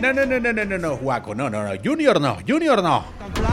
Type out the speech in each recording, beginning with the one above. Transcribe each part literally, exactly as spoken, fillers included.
No, no, no, no, no, no, no, Juaco, no, no, no, Junior no, Junior no.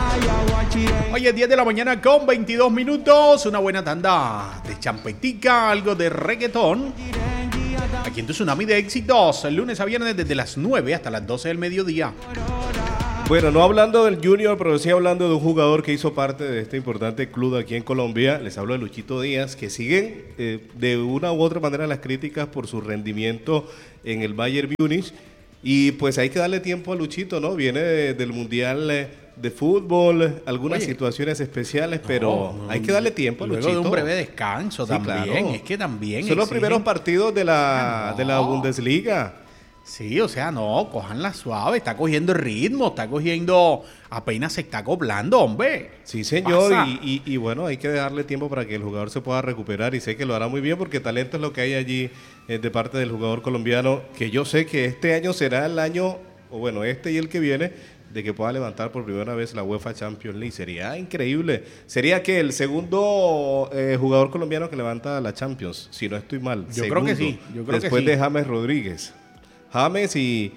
Oye, diez de la mañana con veintidós minutos, una buena tanda de champetica, algo de reggaetón. Aquí en tu Tsunami de Éxitos, lunes a viernes desde las nueve hasta las doce del mediodía. Bueno, no hablando del Junior, pero sí hablando de un jugador que hizo parte de este importante club aquí en Colombia. Les hablo de Luchito Díaz, que siguen eh, de una u otra manera las críticas por su rendimiento en el Bayern Múnich. Y pues hay que darle tiempo a Luchito, ¿no? Viene de, del Mundial eh, de Fútbol, algunas Oye, situaciones especiales, pero no, hay que darle tiempo a luego Luchito. Luego de un breve descanso sí, también, claro. Es que también son los primeros partidos de la, no. de la Bundesliga. Sí, o sea, no, cojanla suave, está cogiendo el ritmo, está cogiendo, apenas se está acoplando, hombre. Sí, señor, y, y, y bueno, hay que darle tiempo para que el jugador se pueda recuperar y sé que lo hará muy bien porque talento es lo que hay allí eh, de parte del jugador colombiano, que yo sé que este año será el año, o bueno, este y el que viene, de que pueda levantar por primera vez la UEFA Champions League. Sería increíble. Sería que el segundo eh, jugador colombiano que levanta la Champions, si no estoy mal. Yo segundo, creo que sí, yo creo después que sí. de James Rodríguez. James y,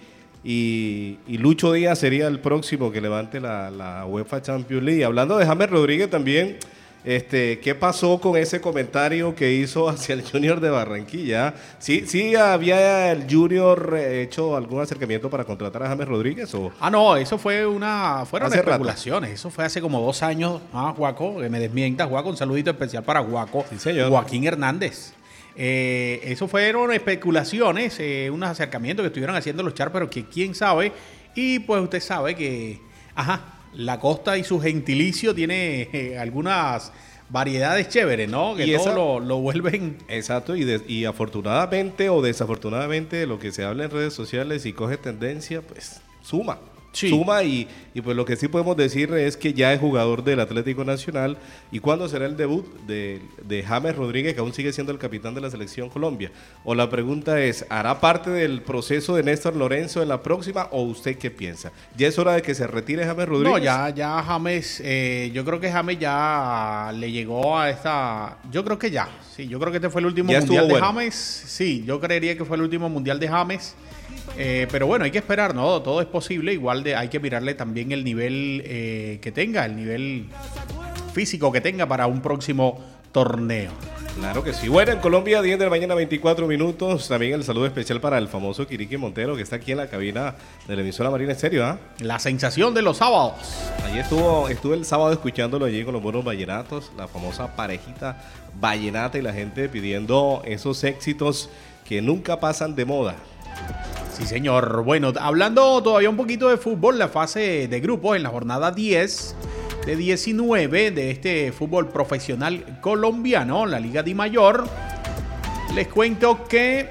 y, y Lucho Díaz sería el próximo que levante la, la UEFA Champions League. Hablando de James Rodríguez también, este, ¿qué pasó con ese comentario que hizo hacia el Junior de Barranquilla? ¿Sí, sí había el Junior hecho algún acercamiento para contratar a James Rodríguez? ¿O? Ah, no, eso fue una, fueron hace especulaciones. Rato. Eso fue hace como dos años. Ah, Juaco, que me desmienta, Juaco, un saludito especial para Juaco. Sí, señor. Joaquín Hernández. Eh, eso fueron especulaciones, eh, unos acercamientos que estuvieron haciendo los Char, pero que quién sabe. Y pues usted sabe que, ajá, la costa y su gentilicio tiene eh, algunas variedades chéveres, ¿no? Que y todo esa, lo, lo vuelven. Exacto, y, de, y afortunadamente o desafortunadamente lo que se habla en redes sociales y coge tendencia, pues suma. Sí. Suma y, y pues lo que sí podemos decir es que ya es jugador del Atlético Nacional. ¿Y cuándo será el debut de, de James Rodríguez, que aún sigue siendo el capitán de la Selección Colombia? O la pregunta es, ¿hará parte del proceso de Néstor Lorenzo en la próxima o usted qué piensa? ¿Ya es hora de que se retire James Rodríguez? No, ya, ya James, eh, yo creo que James ya le llegó a esta, yo creo que ya, sí, yo creo que este fue el último ya mundial de bueno. James, sí, yo creería que fue el último mundial de James. Eh, pero bueno, hay que esperar, ¿no? Todo es posible. Igual de, hay que mirarle también el nivel eh, que tenga, el nivel físico que tenga para un próximo torneo. Claro que sí. Bueno, en Colombia, diez de la mañana, veinticuatro minutos. También el saludo especial para el famoso Kiriqui Montero, que está aquí en la cabina de la emisora Marina Estéreo, ¿ah? ¿eh? La sensación de los sábados. Allí estuvo, estuve el sábado escuchándolo allí con los buenos vallenatos, la famosa parejita vallenata y la gente pidiendo esos éxitos que nunca pasan de moda. Sí, señor. Bueno, hablando todavía un poquito de fútbol, la fase de grupos en la jornada diez de diecinueve de este fútbol profesional colombiano, la Liga Di Mayor. Les cuento que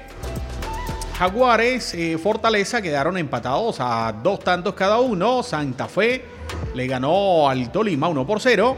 Jaguares, eh, Fortaleza quedaron empatados a dos tantos cada uno. Santa Fe le ganó al Tolima uno por cero.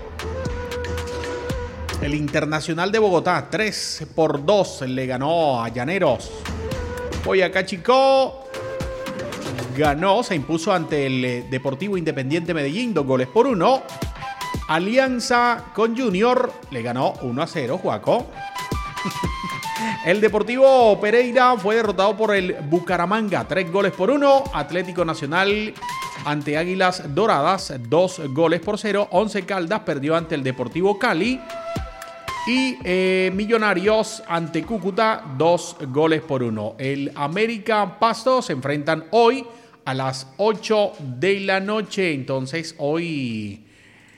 El Internacional de Bogotá tres por dos le ganó a Llaneros. Boyacá Chicó ganó, se impuso ante el Deportivo Independiente Medellín, dos goles por uno. Alianza con Junior le ganó uno a cero, Juaco. El Deportivo Pereira fue derrotado por el Bucaramanga, tres goles por uno. Atlético Nacional ante Águilas Doradas, dos goles por cero. Once Caldas perdió ante el Deportivo Cali. Y eh, Millonarios ante Cúcuta, dos goles por uno. El América Pasto se enfrentan hoy a las ocho de la noche. Entonces, hoy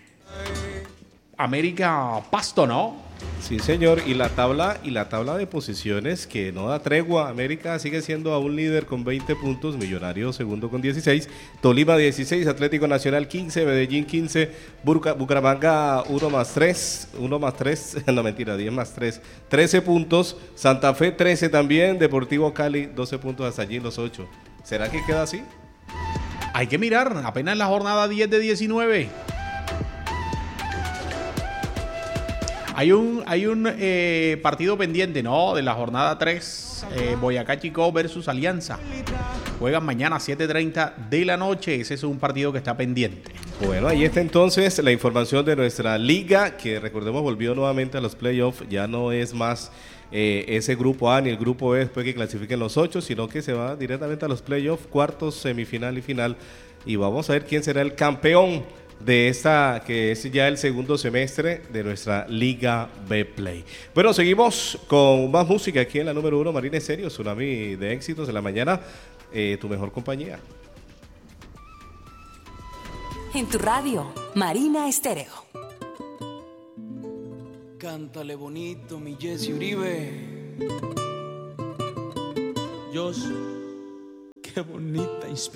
América Pasto, ¿no? Sí, señor. Y la tabla y la tabla de posiciones que no da tregua. América sigue siendo aún líder con veinte puntos. Millonarios segundo con dieciséis. Tolima dieciséis. Atlético Nacional quince. Medellín quince. Buca, Bucaramanga uno más tres. uno más tres. No, mentira, diez más tres. trece puntos. Santa Fe trece también. Deportivo Cali doce puntos. Hasta allí los ocho. ¿Será que queda así? Hay que mirar. Apenas la jornada diez de diecinueve. Hay un, hay un eh, partido pendiente, ¿no? De la jornada tres, eh, Boyacá Chicó versus Alianza. Juegan mañana a siete y treinta de la noche. Ese es un partido que está pendiente. Bueno, ahí está entonces la información de nuestra liga, que recordemos volvió nuevamente a los playoffs. Ya no es más eh, ese grupo A ni el grupo B después que clasifiquen los ocho, sino que se va directamente a los playoffs, cuartos, semifinal y final. Y vamos a ver quién será el campeón de esta, que es ya el segundo semestre de nuestra Liga Betplay. Bueno, seguimos con más música aquí en la número uno, Marina Estéreo, Tsunami de éxitos en la mañana, eh, tu mejor compañía. En tu radio, Marina Estéreo. Cántale bonito, mi Jesse Uribe. Dios, qué bonita inspiración.